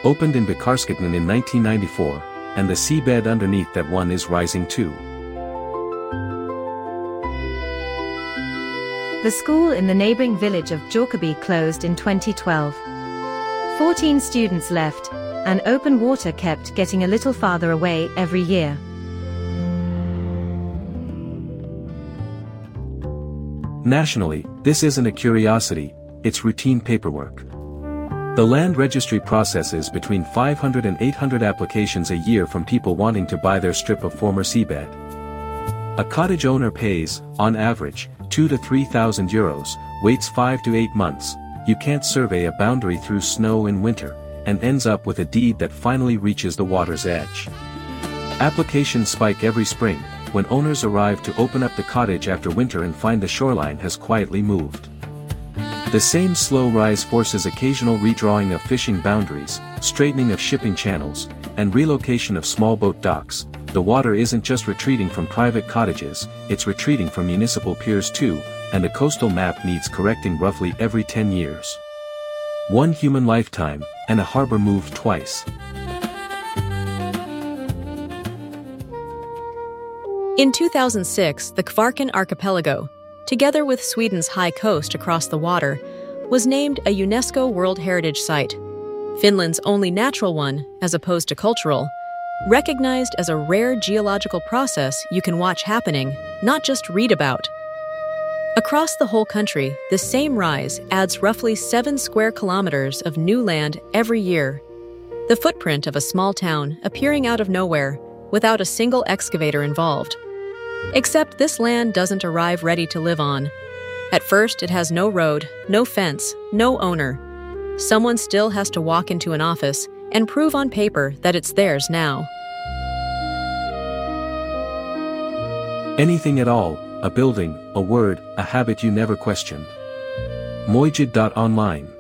opened in Bekarskatan in 1994, and the seabed underneath that one is rising too. The school in the neighboring village of Jorkaby closed in 2012. 14 students left, and open water kept getting a little farther away every year. Nationally, this isn't a curiosity, it's routine paperwork. The land registry processes between 500 and 800 applications a year from people wanting to buy their strip of former seabed. A cottage owner pays, on average, 2,000 to 3,000 euros, waits 5 to 8 months, you can't survey a boundary through snow in winter, and ends up with a deed that finally reaches the water's edge. Applications spike every spring, when owners arrive to open up the cottage after winter and find the shoreline has quietly moved. The same slow rise forces occasional redrawing of fishing boundaries, straightening of shipping channels, and relocation of small boat docks. The water isn't just retreating from private cottages, it's retreating from municipal piers too, and the coastal map needs correcting roughly every 10 years. One human lifetime, and a harbor moved twice. In 2006, the Kvarken Archipelago, together with Sweden's high coast across the water, was named a UNESCO World Heritage Site. Finland's only natural one, as opposed to cultural, recognized as a rare geological process you can watch happening, not just read about. Across the whole country, the same rise adds roughly 7 square kilometers of new land every year. The footprint of a small town appearing out of nowhere, without a single excavator involved. Except this land doesn't arrive ready to live on. At first, it has no road, no fence, no owner. Someone still has to walk into an office and prove on paper that it's theirs now. Anything at all, a building, a word, a habit you never questioned. Mojid.online